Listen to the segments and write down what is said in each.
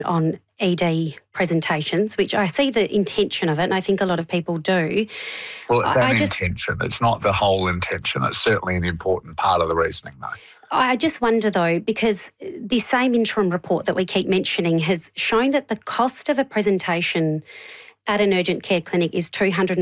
on ED presentations, which I see the intention of it, and I think a lot of people do. Well, it's an intention. It's not the whole intention. It's certainly an important part of the reasoning, though. I just wonder, though, because the same interim report that we keep mentioning has shown that the cost of a presentation at an urgent care clinic is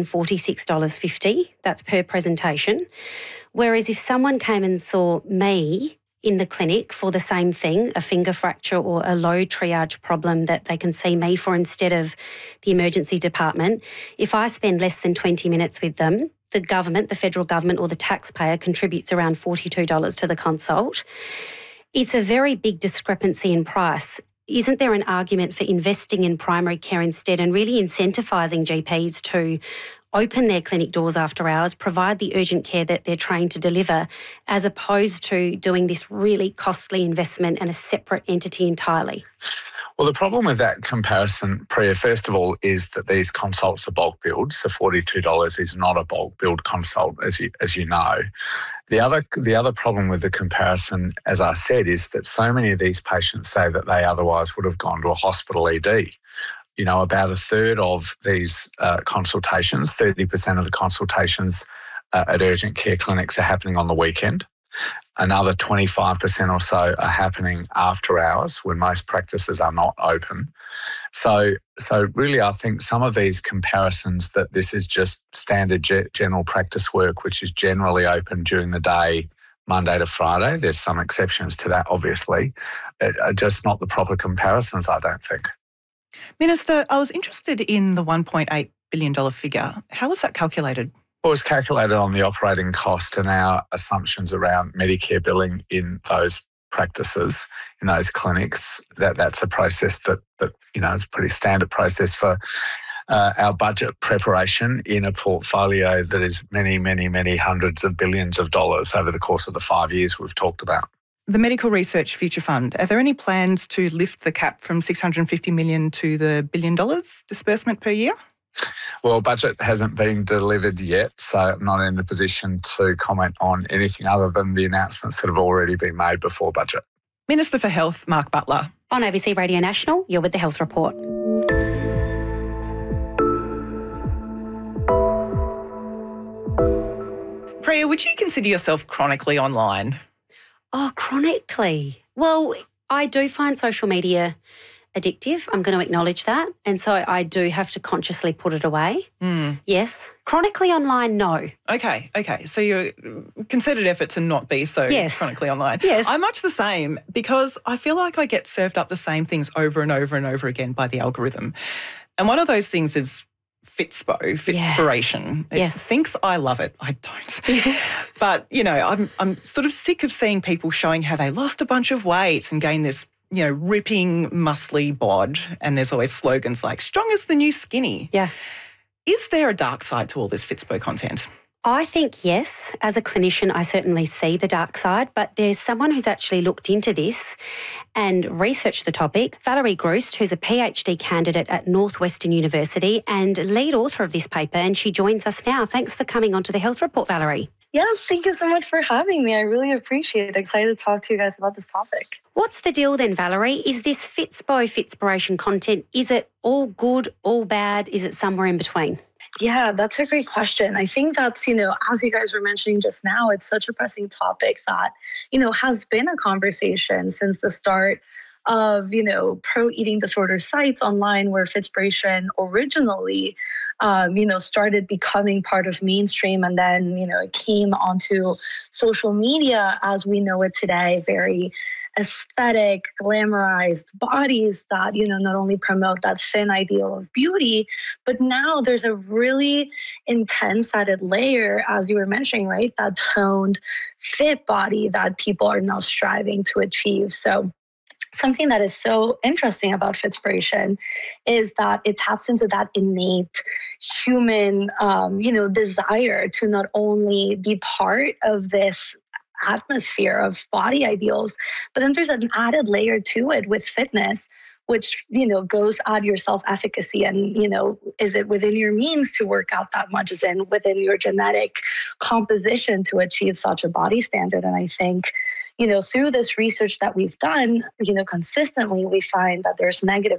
$246.50. That's per presentation. Whereas if someone came and saw me in the clinic for the same thing, a finger fracture or a low triage problem that they can see me for instead of the emergency department, if I spend less than 20 minutes with them, the government, the federal government or the taxpayer contributes around $42 to the consult. It's a very big discrepancy in price. Isn't there an argument for investing in primary care instead and really incentivising GPs to open their clinic doors after hours, provide the urgent care that they're trained to deliver, as opposed to doing this really costly investment and a separate entity entirely? Well, the problem with that comparison, Priya, first of all, is that these consults are bulk billed. So $42 is not a bulk billed consult, as you know. The other problem with the comparison, as I said, is that so many of these patients say that they otherwise would have gone to a hospital ED. You know, about a third of these consultations, 30% of the consultations at urgent care clinics are happening on the weekend. Another 25% or so are happening after hours when most practices are not open. So really I think some of these comparisons that this is just standard general practice work, which is generally open during the day, Monday to Friday, there's some exceptions to that obviously, are just not the proper comparisons, I don't think. Minister, I was interested in the $1.8 billion figure. How was that calculated? Well, it's calculated on the operating cost and our assumptions around Medicare billing in those practices, in those clinics. That's a process that you know is a pretty standard process for our budget preparation in a portfolio that is many, many, many hundreds of billions of dollars over the course of the 5 years we've talked about. The Medical Research Future Fund, are there any plans to lift the cap from $650 million to the $1 billion disbursement per year? Well, budget hasn't been delivered yet, so I'm not in a position to comment on anything other than the announcements that have already been made before budget. Minister for Health, Mark Butler. On ABC Radio National, you're with the Health Report. Priya, would you consider yourself chronically online? Oh, chronically? Well, I do find social media addictive. I'm going to acknowledge that. And so I do have to consciously put it away. Yes. Chronically online, no. Okay. So you're concerted effort to not be so chronically online. Yes. I'm much the same because I feel like I get served up the same things over and over and over again by the algorithm. And one of those things is Fitspiration. It thinks I love it. I don't. But, you know, I'm sort of sick of seeing people showing how they lost a bunch of weight and gained this, you know, ripping, muscly bod. And there's always slogans like, strong as the new skinny. Yeah. Is there a dark side to all this Fitspo content? I think yes. As a clinician, I certainly see the dark side, but there's someone who's actually looked into this and researched the topic, Valerie Groost, who's a PhD candidate at Northwestern University and lead author of this paper, and she joins us now. Thanks for coming onto the Health Report, Valerie. Yes, thank you so much for having me. I really appreciate it. Excited to talk to you guys about this topic. What's the deal then, Valerie? Is this Fitspiration content, is it all good, all bad? Is it somewhere in between? Yeah, that's a great question. I think that's, as you guys were mentioning just now, it's such a pressing topic that, has been a conversation since the start of, pro-eating disorder sites online where Fitspiration originally, started becoming part of mainstream. And then, it came onto social media as we know it today, very aesthetic, glamorized bodies that, not only promote that thin ideal of beauty, but now there's a really intense added layer, as you were mentioning, right? That toned, fit body that people are now striving to achieve. So something that is so interesting about Fitspiration is that it taps into that innate human, desire to not only be part of this atmosphere of body ideals, but then there's an added layer to it with fitness which, goes at your self-efficacy and, is it within your means to work out that much? Is it within your genetic composition to achieve such a body standard? And I think, through this research that we've done, consistently, we find that there's negative